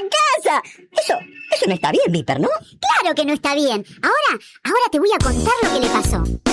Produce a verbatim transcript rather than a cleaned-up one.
casa. Eso, eso no está bien, Viper, ¿no? Claro que no está bien. Ahora, ahora te voy a contar lo que le pasó.